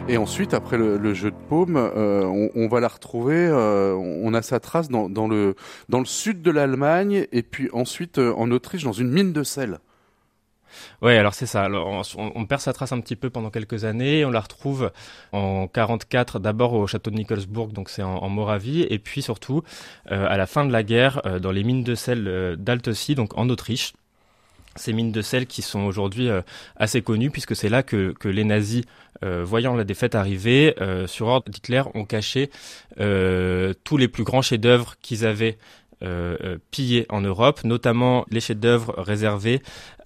Et ensuite, après le jeu de paume, on va la retrouver. On a sa trace dans le sud de l'Allemagne et puis ensuite en Autriche dans une mine de sel. Ouais, alors c'est ça. Alors, on perd sa trace un petit peu pendant quelques années. On la retrouve en 44, d'abord au château de Nikolsburg, donc c'est en Moravie, et puis surtout à la fin de la guerre dans les mines de sel d'Altötz, donc en Autriche. Ces mines de sel qui sont aujourd'hui assez connues puisque c'est là que les nazis, voyant la défaite arriver, sur ordre d'Hitler, ont caché tous les plus grands chefs-d'œuvre qu'ils avaient pillés en Europe, notamment les chefs-d'œuvre réservés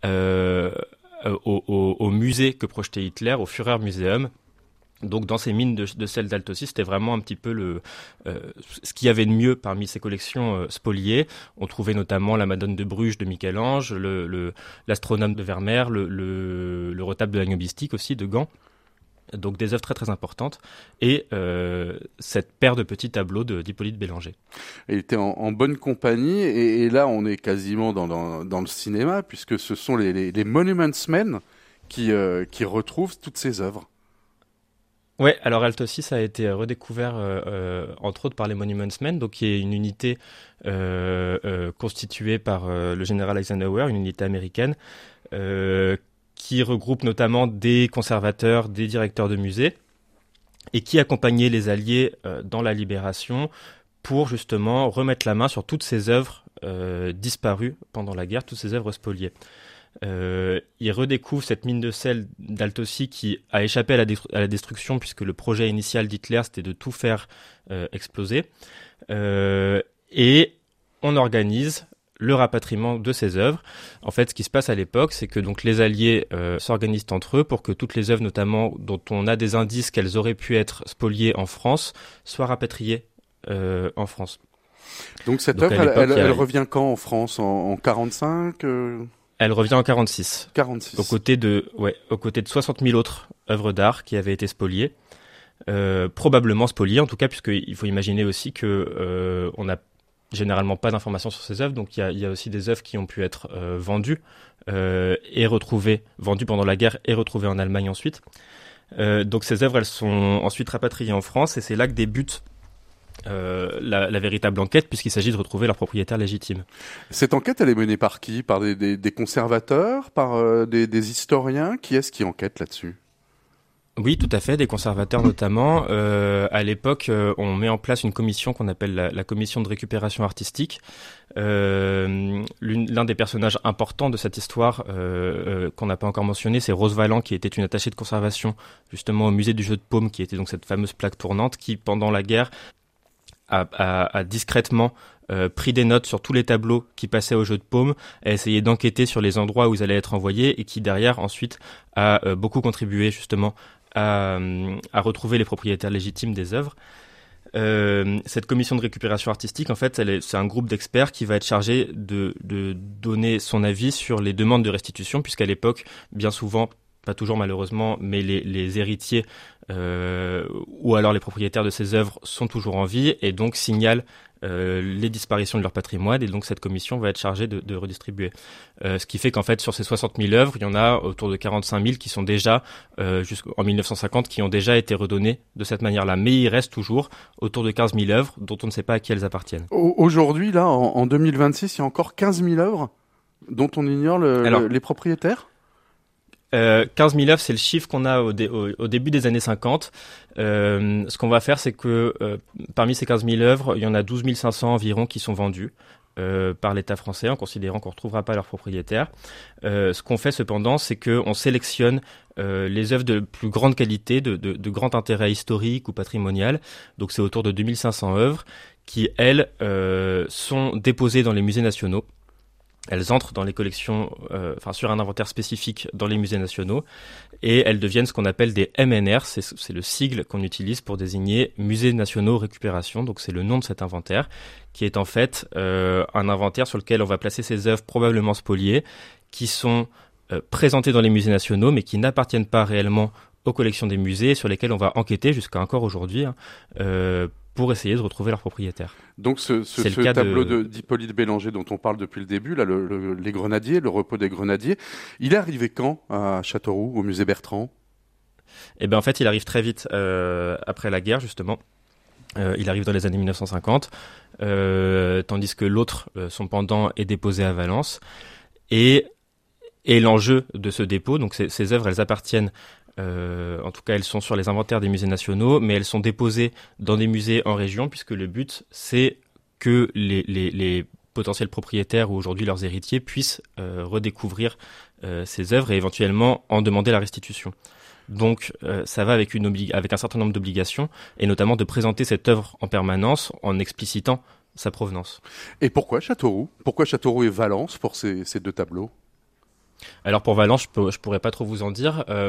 au musée que projetait Hitler, au Führermuseum. Donc dans ces mines de sel d'Altötz, c'était vraiment un petit peu ce qu'il y avait de mieux parmi ces collections spoliées. On trouvait notamment la Madone de Bruges de Michel-Ange, l'Astronome de Vermeer, le retable de l'agnobistique aussi de Gand. Donc des œuvres très très importantes et cette paire de petits tableaux d'Hippolyte Bélanger. Il était en bonne compagnie et là on est quasiment dans le cinéma puisque ce sont les Monuments Men qui retrouvent toutes ces œuvres. Ouais, alors Altötz a été redécouvert entre autres par les Monuments Men, donc qui est une unité constituée par le général Eisenhower, une unité américaine, qui regroupe notamment des conservateurs, des directeurs de musées, et qui accompagnait les Alliés dans la libération pour justement remettre la main sur toutes ces œuvres disparues pendant la guerre, toutes ces œuvres spoliées. Il redécouvre cette mine de sel d'Altötz qui a échappé à la destruction puisque le projet initial d'Hitler c'était de tout faire exploser. Et on organise le rapatriement de ces œuvres. En fait, ce qui se passe à l'époque, c'est que donc les Alliés s'organisent entre eux pour que toutes les œuvres, notamment dont on a des indices qu'elles auraient pu être spoliées en France, soient rapatriées en France. Donc cette œuvre, elle revient quand en France? En 45 Elle revient en 46. 46. Aux côtés de 60 000 autres œuvres d'art qui avaient été spoliées. Probablement spoliées, en tout cas, puisqu'il faut imaginer aussi que on n'a généralement pas d'informations sur ces œuvres, donc il y a aussi des œuvres qui ont pu être vendues et retrouvées, vendues pendant la guerre et retrouvées en Allemagne ensuite. Donc ces œuvres, elles sont ensuite rapatriées en France et c'est là que débute la véritable enquête puisqu'il s'agit de retrouver leur propriétaire légitime. Cette enquête, elle est menée par qui? Par des conservateurs? Par des historiens? Qui est-ce qui enquête là-dessus? Oui, tout à fait, des conservateurs notamment. À l'époque, on met en place une commission qu'on appelle la commission de récupération artistique. L'un des personnages importants de cette histoire qu'on n'a pas encore mentionné, c'est Rose Valland, qui était une attachée de conservation justement au musée du jeu de paume, qui était donc cette fameuse plaque tournante qui, pendant la guerre, a discrètement pris des notes sur tous les tableaux qui passaient au jeu de paume, a essayé d'enquêter sur les endroits où ils allaient être envoyés et qui derrière ensuite a beaucoup contribué justement à retrouver les propriétaires légitimes des œuvres. Cette commission de récupération artistique, en fait, c'est un groupe d'experts qui va être chargé de donner son avis sur les demandes de restitution, puisqu'à l'époque, bien souvent, pas toujours malheureusement, mais les héritiers ou alors les propriétaires de ces œuvres sont toujours en vie et donc signalent les disparitions de leur patrimoine et donc cette commission va être chargée de redistribuer. Ce qui fait qu'en fait sur ces 60 000 œuvres, il y en a autour de 45 000 qui sont déjà, jusqu'en 1950, qui ont déjà été redonnées de cette manière-là. Mais il reste toujours autour de 15 000 œuvres dont on ne sait pas à qui elles appartiennent. Aujourd'hui, là, en 2026, il y a encore 15 000 œuvres dont on ignore les propriétaires? 15 000 œuvres, c'est le chiffre qu'on a au début des années 50. Ce qu'on va faire, c'est que parmi ces 15 000 œuvres, il y en a 12 500 environ qui sont vendues par l'État français, en considérant qu'on ne retrouvera pas leurs propriétaires. Ce qu'on fait cependant, c'est qu'on sélectionne les œuvres de plus grande qualité, de grand intérêt historique ou patrimonial. Donc c'est autour de 2500 œuvres qui, elles, sont déposées dans les musées nationaux. Elles entrent dans les collections, sur un inventaire spécifique dans les musées nationaux, et elles deviennent ce qu'on appelle des MNR, c'est le sigle qu'on utilise pour désigner Musées Nationaux Récupération, donc c'est le nom de cet inventaire, qui est en fait un inventaire sur lequel on va placer ces œuvres probablement spoliées, qui sont présentées dans les musées nationaux, mais qui n'appartiennent pas réellement aux collections des musées, sur lesquelles on va enquêter jusqu'à encore aujourd'hui, pour essayer de retrouver leur propriétaire. Donc ce tableau d'Hippolyte Bélanger dont on parle depuis le début, là, les Grenadiers, le repos des Grenadiers, il est arrivé quand à Châteauroux, au musée Bertrand? Et ben en fait, il arrive très vite après la guerre, justement. Il arrive dans les années 1950, tandis que l'autre, son pendant, est déposé à Valence. Et l'enjeu de ce dépôt, donc ces œuvres, elles appartiennent, en tout cas elles sont sur les inventaires des musées nationaux, mais elles sont déposées dans des musées en région, puisque le but, c'est que les potentiels propriétaires ou aujourd'hui leurs héritiers puissent redécouvrir ces œuvres et éventuellement en demander la restitution. Donc ça va avec avec un certain nombre d'obligations, et notamment de présenter cette œuvre en permanence en explicitant sa provenance. Et pourquoi Châteauroux ? Pourquoi Châteauroux et Valence pour ces deux tableaux ? Alors pour Valence, je pourrais pas trop vous en dire.